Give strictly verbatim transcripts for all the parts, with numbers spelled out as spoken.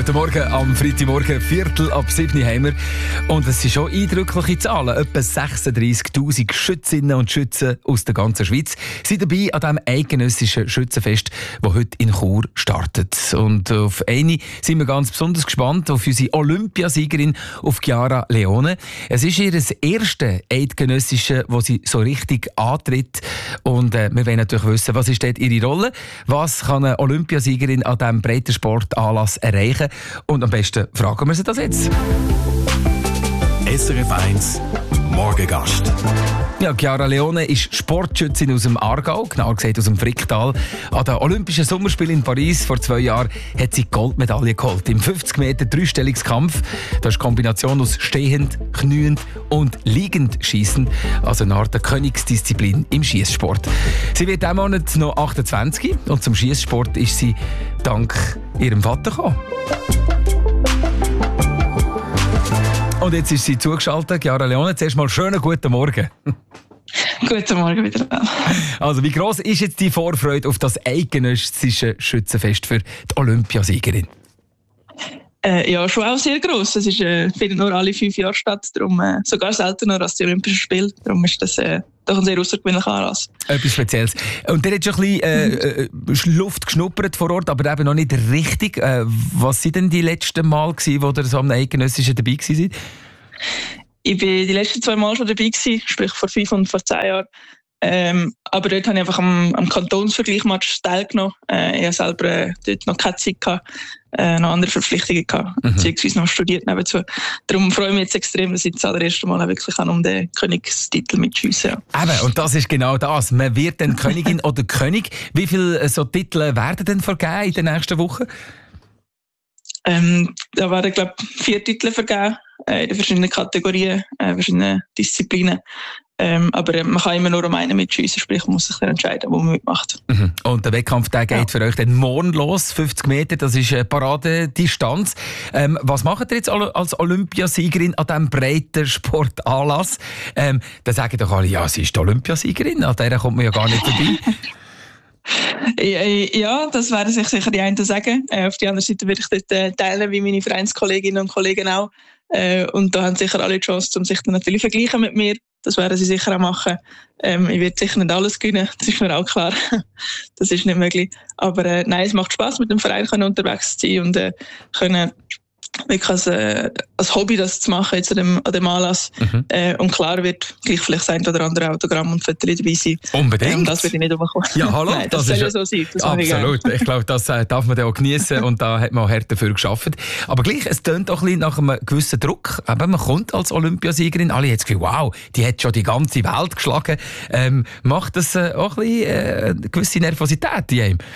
Guten Morgen, am Freitagmorgen, Viertel ab sieben haben wir. Und es sind schon eindrückliche Zahlen. Etwa sechsunddreissigtausend Schützinnen und Schützen aus der ganzen Schweiz sind dabei an diesem eidgenössischen Schützenfest, das heute in Chur startet. Und auf eine sind wir ganz besonders gespannt, auf unsere Olympiasiegerin, auf Chiara Leone. Es ist ihr erste eidgenössische, wo sie so richtig antritt. Und äh, wir wollen natürlich wissen, was ist dort ihre Rolle? Was kann eine Olympiasiegerin an diesem Breitensportanlass erreichen? Und am besten fragen wir sie das jetzt. S R F eins Morgengast. Ja, Chiara Leone ist Sportschützin aus dem Aargau, genauer gesagt aus dem Fricktal. An den Olympischen Sommerspielen in Paris vor zwei Jahren hat sie die Goldmedaille geholt. Im fünfzig Meter Dreistellungskampf. Das ist die Kombination aus stehend, kniend und liegend schießen. Also eine Art Königsdisziplin im Schiesssport. Sie wird diesen Monat noch achtundzwanzig und zum Schiesssport ist sie dank ihrem Vater gekommen. Und jetzt ist sie zugeschaltet, Chiara Leone. Zuerst mal schönen guten Morgen. Guten Morgen wieder. Also, wie gross ist jetzt die Vorfreude auf das eidgenössische Schützenfest für die Olympiasiegerin? Äh, ja, schon auch sehr gross. Es ist, äh, findet nur alle fünf Jahre statt, darum, äh, sogar seltener als die Olympischen Spiele. Darum ist das äh, doch ein sehr außergewöhnlicher Anlass. Etwas Spezielles. Und der hat schon ein bisschen äh, Luft geschnuppert vor Ort, aber eben noch nicht richtig. Äh, was waren denn die letzten Mal, gewesen, wo ihr so am eidgenössischen dabei gewesen seid? Ich war die letzten zwei Mal schon dabei gewesen, sprich vor fünf und vor zehn Jahren. Ähm, aber dort habe ich einfach am, am Kantonsvergleich-Match teilgenommen. Äh, ich habe selber äh, dort noch keine Zeit gehabt, äh, noch andere Verpflichtungen gehabt, mhm. beziehungsweise noch studiert nebenzu. Darum freue ich mich jetzt extrem, dass ich das allererste Mal wirklich kann, um den Königstitel mitschiessen kann. Eben, und das ist genau das. Man wird dann Königin oder König. Wie viele so Titel werden denn vergeben in den nächsten Wochen? Ähm, da werden, glaube ich, vier Titel vergeben, äh, in den verschiedenen Kategorien, äh, verschiedenen Disziplinen. Ähm, aber äh, man kann immer nur um einen mitschiessen, sprich man muss sich dann entscheiden, wo man mitmacht. Mhm. Und der Wettkampf der geht ja für euch dann morgen los, fünfzig Meter, das ist eine Paradedistanz. Ähm, was macht ihr jetzt als Olympiasiegerin an diesem breiten Sportanlass? Ähm, dann sagen doch alle, ja, sie ist die Olympiasiegerin, an der kommt man ja gar nicht vorbei. Ja, das werden sich sicher die einen sagen. Auf der anderen Seite würde ich dort teilen, wie meine Vereinskolleginnen und Kollegen auch. Und da haben sicher alle die Chance, um sich dann natürlich zu vergleichen mit mir. Das werden sie sicher auch machen. Ähm, ich werde sicher nicht alles gewinnen, das ist mir auch klar. Das ist nicht möglich. Aber äh, nein, es macht Spass, mit dem Verein können unterwegs zu sein und äh, können wirklich als, äh, als Hobby das zu machen jetzt an dem, an dem Anlass. Mhm. Äh, und klar wird gleich vielleicht sein oder andere Autogramm und Fotos dabei sein. Unbedingt. Ähm, das wird ich nicht umkommen. Ja, hallo. Nein, das, das soll ja so sein. Das absolut. Ich, ich glaube, das äh, darf man dann auch genießen und da hat man auch hart dafür gearbeitet. Aber gleich, es tönt auch ein bisschen nach einem gewissen Druck. Eben, man kommt als Olympiasiegerin, alle haben das Gefühl, wow, die hat schon die ganze Welt geschlagen. Ähm, macht das äh, auch ein bisschen äh, eine gewisse Nervosität in einem?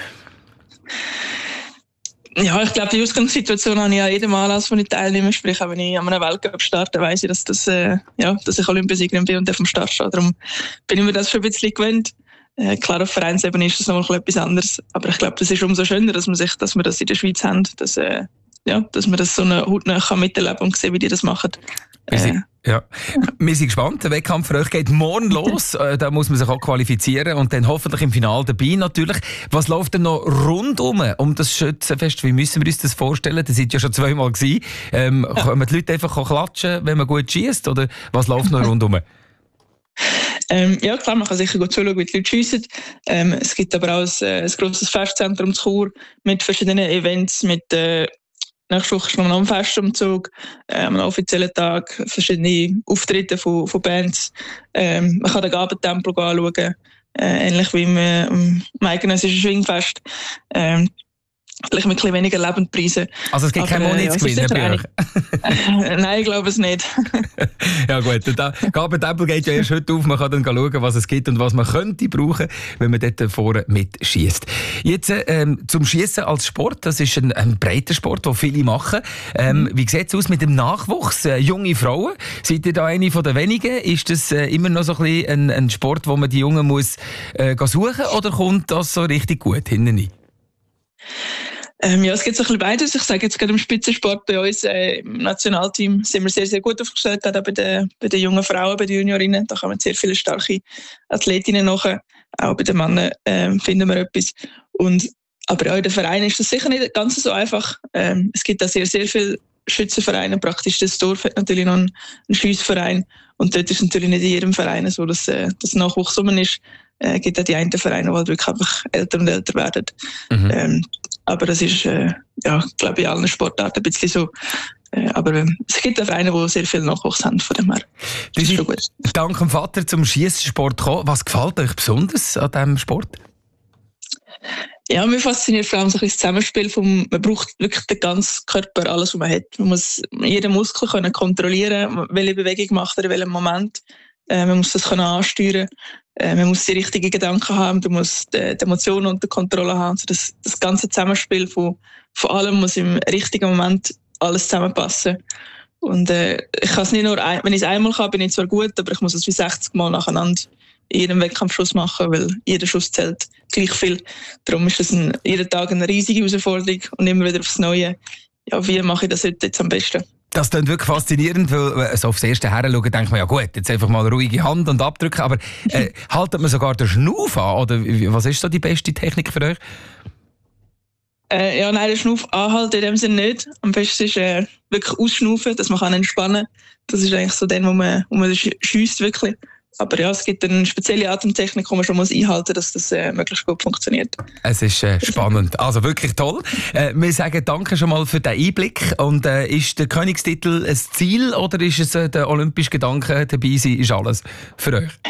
Ja, ich glaube, die Ausgangssituation habe ich an jedem Anlass, wo ich teilnehme. Sprich, wenn ich an einem Weltcup starte, weiss ich, dass, das, äh, ja, dass ich Olympiasiegerin bin und auf dem Start stehe. Darum bin ich mir das schon ein bisschen gewöhnt. Äh, klar, auf Vereinsebene ist das noch mal etwas anderes. Aber ich glaube, das ist umso schöner, dass, man sich, dass wir das in der Schweiz haben. Dass, äh, ja, dass man das so eine hautnah miterleben kann und sehen, wie die das machen. Äh, ja. Wir sind gespannt. Der Wettkampf für euch geht morgen los. Da muss man sich auch qualifizieren und dann hoffentlich im Finale dabei natürlich. Was läuft denn noch rundum um das Schützenfest? Wie müssen wir uns das vorstellen? Das seid ja schon zweimal gewesen. Ähm, ja. Können die Leute einfach klatschen, wenn man gut schießt? Oder was läuft noch rundum? Ähm, ja, klar, man kann sicher gut zuschauen, wie die Leute schiessen. Ähm, es gibt aber auch ein, ein grosses Festzentrum zu Chur mit verschiedenen Events, mit äh, nächste Woche ist noch ein Amfestumzug, äh, einen offiziellen Tag, verschiedene Auftritte von, von Bands. Ähm, man kann den Gabentempel anschauen, äh, ähnlich wie im, äh, im eidgenössischen Schwingfest. Ähm, vielleicht mit ein bisschen weniger Lebendpreisen. Also es gibt keine Money zu gewinnen bei euch? Nein, ich glaube es nicht. Ja gut, der Gabentempel geht ja erst heute auf. Man kann dann schauen, was es gibt und was man könnte brauchen, wenn man dort vorne mitschießt. Jetzt ähm, zum Schießen als Sport. Das ist ein, ein breiter Sport, den viele machen. Ähm, wie sieht es aus mit dem Nachwuchs? Äh, junge Frauen, seid ihr da eine von den wenigen? Ist das äh, immer noch so ein, bisschen ein, ein Sport, wo man die Jungen muss äh, suchen oder kommt das so richtig gut hinten rein? Ähm, ja, es gibt so ein bisschen beides. Ich sage jetzt gerade im Spitzensport bei uns äh, im Nationalteam sind wir sehr, sehr gut aufgestellt, gerade auch bei den, bei den jungen Frauen, bei den Juniorinnen. Da kommen sehr viele starke Athletinnen nach. Auch bei den Männern äh, finden wir etwas. Und aber auch in den Vereinen ist das sicher nicht ganz so einfach. Ähm, es gibt da sehr, sehr viele Schützenvereine. Praktisch das Dorf hat natürlich noch einen, einen Schiessverein. Und dort ist es natürlich nicht in jedem Verein so, dass äh, das Nachwuchs rum ist. Es äh, gibt auch die einen Vereine, die halt wirklich einfach älter und älter werden. Mhm. Ähm, aber das ist, äh, ja, glaube ich, in allen Sportarten ein bisschen so. Äh, aber äh, es gibt auch Vereine, die sehr viel Nachwuchs haben von dem her. Das ist schon gut. Dank dem Vater zum Schiesssport gekommen. Was gefällt euch besonders an diesem Sport? Ja, mir fasziniert vor allem so ein das Zusammenspiel vom, man braucht wirklich den ganzen Körper, alles, was man hat. Man muss jeden Muskel können kontrollieren, welche Bewegung macht er in welchem Moment. Äh, man muss das können ansteuern. Äh, man muss die richtigen Gedanken haben, du musst die, die Emotionen unter Kontrolle haben. Also das, das ganze Zusammenspiel von, von allem muss im richtigen Moment alles zusammenpassen. Und äh, ich kann es nicht nur, ein, wenn ich es einmal kann, bin ich zwar gut, aber ich muss es wie sechzig Mal nacheinander in jedem Wettkampfschuss machen, weil jeder Schuss zählt gleich viel. Darum ist das ein, jeden Tag eine riesige Herausforderung und immer wieder aufs Neue. Ja, wie mache ich das heute jetzt am besten? Das klingt wirklich faszinierend, weil so aufs erste Heranschauen denkt man, ja gut, jetzt einfach mal ruhige Hand und abdrücken, aber äh, haltet man sogar den Schnuff an? Oder was ist so die beste Technik für euch? Äh, ja, nein, den Schnuff anhalten in dem Sinne nicht. Am besten ist äh, wirklich ausschnaufen, dass man kann entspannen kann. Das ist eigentlich so der, wo man, wo man schiesst wirklich. Aber ja, es gibt eine spezielle Atemtechnik, die man schon muss einhalten muss, dass das äh, möglichst gut funktioniert. Es ist äh, spannend. Also wirklich toll. Äh, wir sagen danke schon mal für den Einblick. Und äh, ist der Königstitel ein Ziel oder ist es äh, der olympische Gedanke dabei sein, ist alles für euch?